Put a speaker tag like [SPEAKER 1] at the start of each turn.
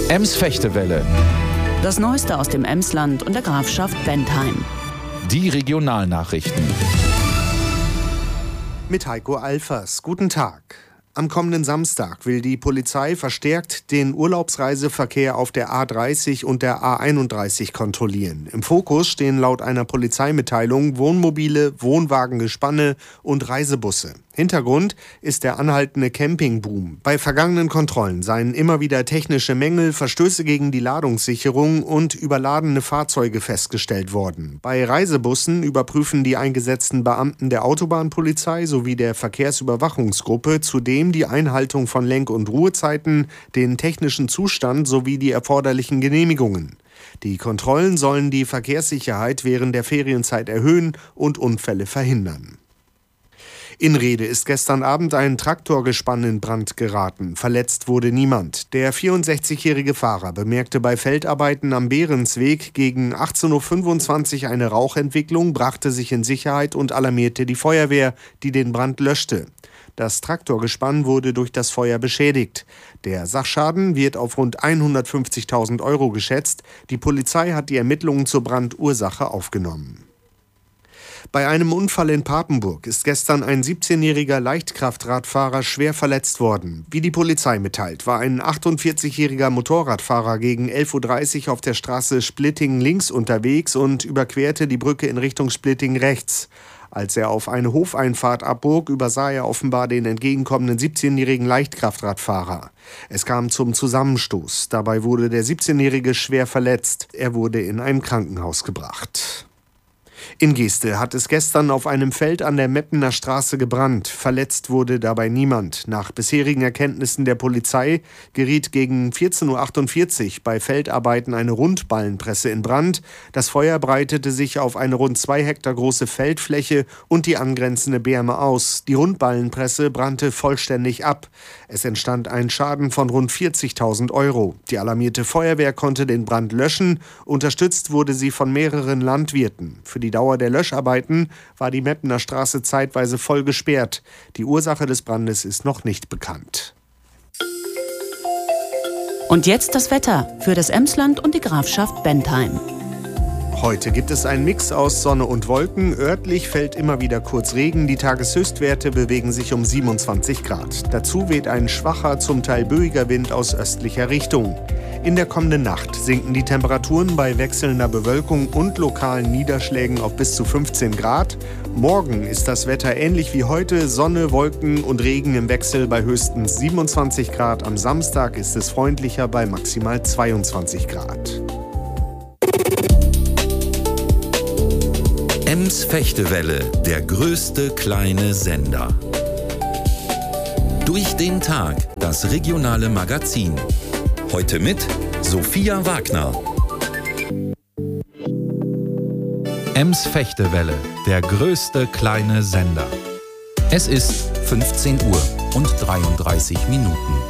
[SPEAKER 1] Ems-Fechtewelle.
[SPEAKER 2] Das Neueste aus dem Emsland und der Grafschaft Bentheim.
[SPEAKER 1] Die Regionalnachrichten.
[SPEAKER 3] Mit Heiko Alfers. Guten Tag. Am kommenden Samstag will die Polizei verstärkt den Urlaubsreiseverkehr auf der A30 und der A31 kontrollieren. Im Fokus stehen laut einer Polizeimitteilung Wohnmobile, Wohnwagengespanne und Reisebusse. Hintergrund ist der anhaltende Campingboom. Bei vergangenen Kontrollen seien immer wieder technische Mängel, Verstöße gegen die Ladungssicherung und überladene Fahrzeuge festgestellt worden. Bei Reisebussen überprüfen die eingesetzten Beamten der Autobahnpolizei sowie der Verkehrsüberwachungsgruppe zudem die Einhaltung von Lenk- und Ruhezeiten, den technischen Zustand sowie die erforderlichen Genehmigungen. Die Kontrollen sollen die Verkehrssicherheit während der Ferienzeit erhöhen und Unfälle verhindern. In Rhede ist gestern Abend ein Traktorgespann in Brand geraten. Verletzt wurde niemand. Der 64-jährige Fahrer bemerkte bei Feldarbeiten am Behrensweg gegen 18.25 Uhr eine Rauchentwicklung, brachte sich in Sicherheit und alarmierte die Feuerwehr, die den Brand löschte. Das Traktorgespann wurde durch das Feuer beschädigt. Der Sachschaden wird auf rund 150.000 € geschätzt. Die Polizei hat die Ermittlungen zur Brandursache aufgenommen. Bei einem Unfall in Papenburg ist gestern ein 17-jähriger Leichtkraftradfahrer schwer verletzt worden. Wie die Polizei mitteilt, war ein 48-jähriger Motorradfahrer gegen 11.30 Uhr auf der Straße Splitting links unterwegs und überquerte die Brücke in Richtung Splitting rechts. Als er auf eine Hofeinfahrt abbog, übersah er offenbar den entgegenkommenden 17-jährigen Leichtkraftradfahrer. Es kam zum Zusammenstoß. Dabei wurde der 17-jährige schwer verletzt. Er wurde in ein Krankenhaus gebracht. In Geeste hat es gestern auf einem Feld an der Meppener Straße gebrannt. Verletzt wurde dabei niemand. Nach bisherigen Erkenntnissen der Polizei geriet gegen 14.48 Uhr bei Feldarbeiten eine Rundballenpresse in Brand. Das Feuer breitete sich auf eine rund 2 Hektar große Feldfläche und die angrenzende Berme aus. Die Rundballenpresse brannte vollständig ab. Es entstand ein Schaden von rund 40.000 €. Die alarmierte Feuerwehr konnte den Brand löschen. Unterstützt wurde sie von mehreren Landwirten. Für die Dauer der Löscharbeiten war die Meppener Straße zeitweise voll gesperrt. Die Ursache des Brandes ist noch nicht bekannt.
[SPEAKER 2] Und jetzt das Wetter für das Emsland und die Grafschaft Bentheim.
[SPEAKER 3] Heute gibt es einen Mix aus Sonne und Wolken. Örtlich fällt immer wieder kurz Regen. Die Tageshöchstwerte bewegen sich um 27 Grad. Dazu weht ein schwacher, zum Teil böiger Wind aus östlicher Richtung. In der kommenden Nacht sinken die Temperaturen bei wechselnder Bewölkung und lokalen Niederschlägen auf bis zu 15 Grad. Morgen ist das Wetter ähnlich wie heute. Sonne, Wolken und Regen im Wechsel bei höchstens 27 Grad. Am Samstag ist es freundlicher bei maximal 22 Grad.
[SPEAKER 4] Ems-Fechtewelle, der größte kleine Sender. Durch den Tag, das regionale Magazin. Heute mit Sophia Wagner.
[SPEAKER 1] Ems-Fechtewelle, der größte kleine Sender. Es ist 15 Uhr und 33 Minuten.